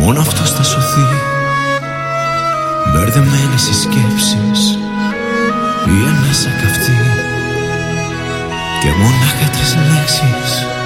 μόνο αυτός θα σωθεί. Μπερδεμένες οι σκέψεις, η ανάσα καυτή και μονάχα 3 λέξεις